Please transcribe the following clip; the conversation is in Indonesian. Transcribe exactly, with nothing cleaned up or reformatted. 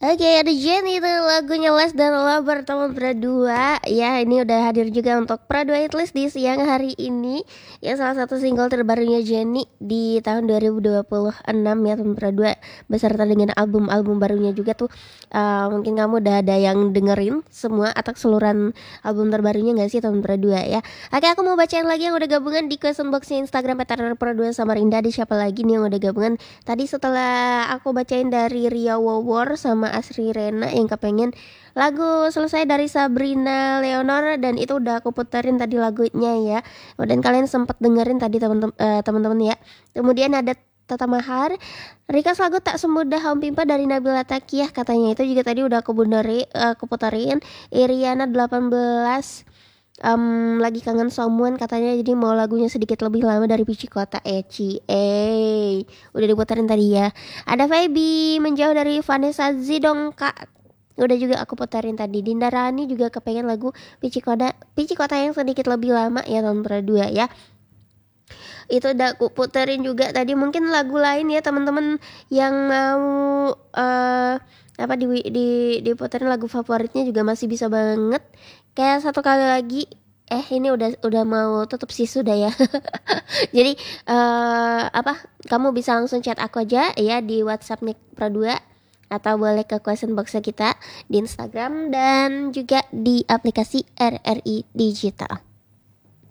Oke, ada Jenny itu lagunya Les dan Lover teman berdua. Ya, ini udah hadir juga untuk Pradua Hitlist di siang hari ini. Ya, salah satu single terbarunya Jenny di tahun dua ribu dua puluh enam ya teman berdua, beserta dengan album-album barunya juga tuh. Uh, mungkin kamu udah ada yang dengerin semua atau keseluruhan album terbarunya gak sih teman berdua ya. Oke, aku mau bacain lagi yang udah gabungan di question boxnya Instagram Petar Pradua Samarinda. Di siapa lagi nih yang udah gabungan? Tadi setelah aku bacain dari Ria Wawor sama Asri Rena yang kepengen lagu selesai dari Sabrina Leonor, dan itu udah aku puterin tadi lagunya ya. Dan kalian sempat dengerin tadi teman-teman uh, teman-teman ya. Kemudian ada Tata Mahar, Rika lagu Tak Semudah Home Pimpa dari Nabila Takiyah, katanya itu juga tadi udah aku benerin, uh, aku puterin. Iriana delapan belas, Um, lagi kangen someone katanya, jadi mau lagunya sedikit lebih lama dari Pici Kota Eci. Eh, udah diputerin tadi ya. Ada Feby Menjauh dari Vanessa Zidong Kak, udah juga aku puterin tadi. Dinda Rani juga kepengen lagu Pici Kota Pici Kota yang sedikit lebih lama ya tahun dua ya. Itu udah aku puterin juga tadi. Mungkin lagu lain ya teman-teman yang mau uh, apa di di diputerin lagu favoritnya juga masih bisa banget. Kayak satu kali lagi, eh ini udah udah mau tutup sih sudah ya. Jadi uh, apa kamu bisa langsung chat aku aja ya di WhatsAppnya Pradua, atau boleh ke question box kita di Instagram dan juga di aplikasi R R I Digital.